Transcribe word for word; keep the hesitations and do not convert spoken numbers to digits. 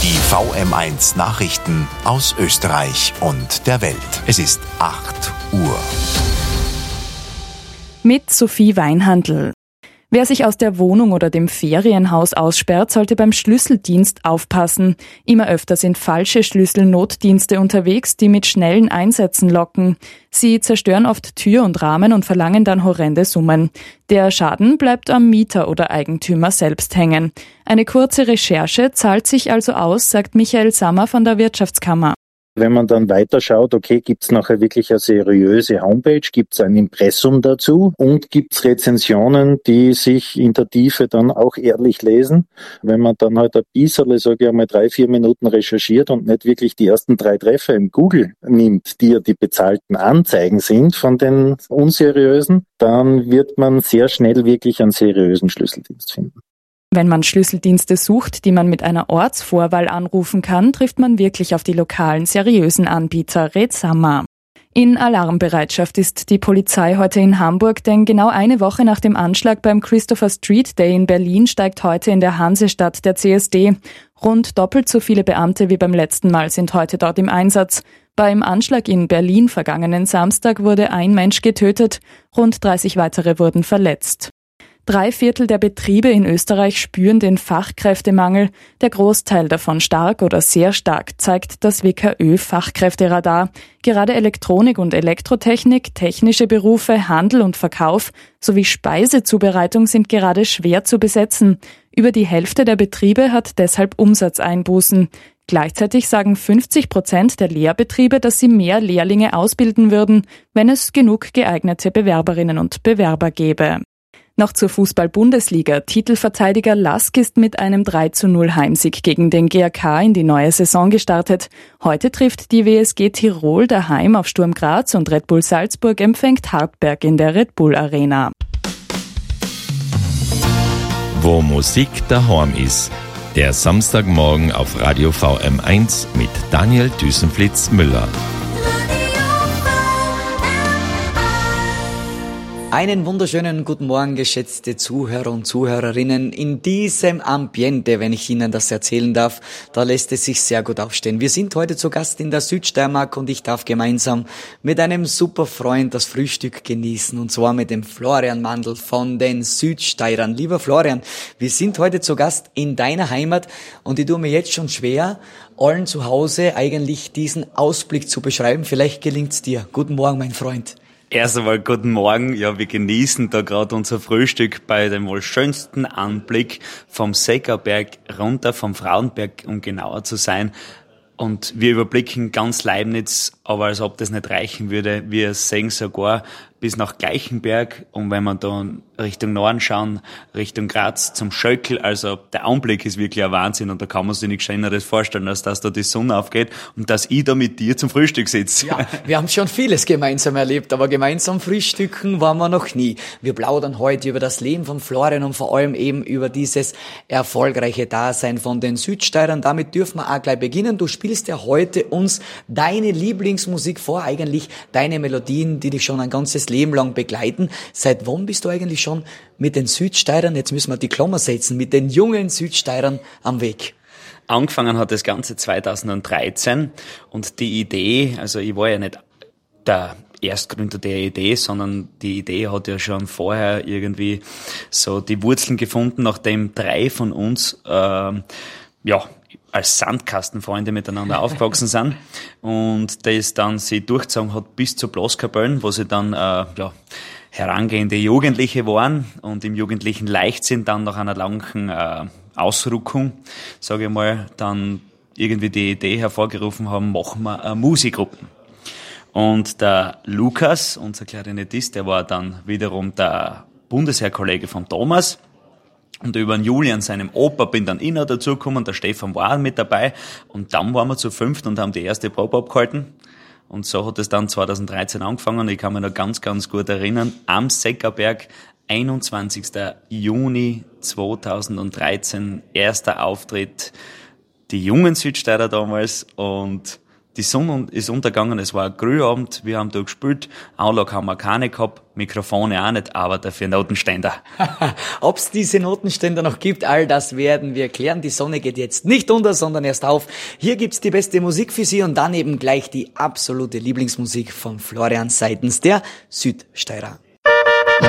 Die V M eins Nachrichten aus Österreich und der Welt. Es ist acht Uhr. Mit Sophie Weinhandl. Wer sich aus der Wohnung oder dem Ferienhaus aussperrt, sollte beim Schlüsseldienst aufpassen. Immer öfter sind falsche Schlüsselnotdienste unterwegs, die mit schnellen Einsätzen locken. Sie zerstören oft Tür und Rahmen und verlangen dann horrende Summen. Der Schaden bleibt am Mieter oder Eigentümer selbst hängen. Eine kurze Recherche zahlt sich also aus, sagt Michael Sammer von der Wirtschaftskammer. Wenn man dann weiterschaut, okay, gibt's nachher wirklich eine seriöse Homepage, gibt's ein Impressum dazu und gibt's Rezensionen, die sich in der Tiefe dann auch ehrlich lesen. Wenn man dann halt ein bisschen, sage ich einmal, drei, vier Minuten recherchiert und nicht wirklich die ersten drei Treffer im Google nimmt, die ja die bezahlten Anzeigen sind von den unseriösen, dann wird man sehr schnell wirklich einen seriösen Schlüsseldienst finden. Wenn man Schlüsseldienste sucht, die man mit einer Ortsvorwahl anrufen kann, trifft man wirklich auf die lokalen, seriösen Anbieter, rät Sammer. In Alarmbereitschaft ist die Polizei heute in Hamburg, denn genau eine Woche nach dem Anschlag beim Christopher Street Day in Berlin steigt heute in der Hansestadt der C S D. Rund doppelt so viele Beamte wie beim letzten Mal sind heute dort im Einsatz. Beim Anschlag in Berlin vergangenen Samstag wurde ein Mensch getötet, rund dreißig weitere wurden verletzt. Drei Viertel der Betriebe in Österreich spüren den Fachkräftemangel. Der Großteil davon stark oder sehr stark, zeigt das W K Ö-Fachkräfteradar. Gerade Elektronik und Elektrotechnik, technische Berufe, Handel und Verkauf sowie Speisezubereitung sind gerade schwer zu besetzen. Über die Hälfte der Betriebe hat deshalb Umsatzeinbußen. Gleichzeitig sagen fünfzig Prozent der Lehrbetriebe, dass sie mehr Lehrlinge ausbilden würden, wenn es genug geeignete Bewerberinnen und Bewerber gäbe. Noch zur Fußball-Bundesliga. Titelverteidiger Lask ist mit einem drei zu null Heimsieg gegen den G A K in die neue Saison gestartet. Heute trifft die W S G Tirol daheim auf Sturm Graz und Red Bull Salzburg empfängt Hartberg in der Red Bull Arena. Wo Musik daheim ist. Der Samstagmorgen auf Radio V M eins mit Daniel Düsenflitz-Müller. Einen wunderschönen guten Morgen, geschätzte Zuhörer und Zuhörerinnen. In diesem Ambiente, wenn ich Ihnen das erzählen darf, da lässt es sich sehr gut aufstehen. Wir sind heute zu Gast in der Südsteiermark und ich darf gemeinsam mit einem super Freund das Frühstück genießen, und zwar mit dem Florian Mandl von den Südsteirern. Lieber Florian, wir sind heute zu Gast in deiner Heimat und ich tue mir jetzt schon schwer, allen zu Hause eigentlich diesen Ausblick zu beschreiben. Vielleicht gelingt's dir. Guten Morgen, mein Freund. Erst einmal guten Morgen. Ja, wir genießen da gerade unser Frühstück bei dem wohl schönsten Anblick vom Säckerberg runter, vom Frauenberg, um genauer zu sein. Und wir überblicken ganz Leibniz, aber als ob das nicht reichen würde. Wir sehen sogar bis nach Gleichenberg, und wenn wir da Richtung Norden schauen, Richtung Graz zum Schöckl, also der Anblick ist wirklich ein Wahnsinn, und da kann man sich nichts Schöneres vorstellen, als dass da die Sonne aufgeht und dass ich da mit dir zum Frühstück sitze. Ja, wir haben schon vieles gemeinsam erlebt, aber gemeinsam frühstücken waren wir noch nie. Wir plaudern heute über das Leben von Florian und vor allem eben über dieses erfolgreiche Dasein von den Südsteirern. Damit dürfen wir auch gleich beginnen. Du spielst ja heute uns deine Lieblingsmusik vor, eigentlich deine Melodien, die dich schon ein ganzes Leben lang begleiten. Seit wann bist du eigentlich schon mit den Südsteirern, jetzt müssen wir die Klammer setzen, mit den jungen Südsteirern am Weg? Angefangen hat das Ganze zweitausenddreizehn, und die Idee, also ich war ja nicht der Erstgründer der Idee, sondern die Idee hat ja schon vorher irgendwie so die Wurzeln gefunden, nachdem drei von uns äh, ja als Sandkastenfreunde miteinander aufgewachsen sind und das dann sie durchgezogen hat bis zu Blaskapellen, wo sie dann äh, ja herangehende Jugendliche waren und im jugendlichen Leichtsinn dann nach einer langen äh, Ausrückung, sage ich mal, dann irgendwie die Idee hervorgerufen haben, machen wir eine Musikgruppe. Und der Lukas, unser Klarinettist, der war dann wiederum der Bundesheerkollege von Thomas. Und über den Julian, seinem Opa, bin dann ich noch dazugekommen, der Stefan war mit dabei. Und dann waren wir zu fünft und haben die erste Probe abgehalten. Und so hat es dann zweitausenddreizehn angefangen. Ich kann mich noch ganz, ganz gut erinnern. Am Säckerberg, einundzwanzigsten Juni zweitausenddreizehn, erster Auftritt, die jungen Südsteirer damals. Und Die Sonne ist untergegangen, es war ein Grühabend, wir haben da gespielt, Anlage haben wir keine gehabt, Mikrofone auch nicht, aber dafür Notenständer. Ob es diese Notenständer noch gibt, all das werden wir klären. Die Sonne geht jetzt nicht unter, sondern erst auf. Hier gibt's die beste Musik für Sie und dann eben gleich die absolute Lieblingsmusik von Florian seitens der Südsteirer.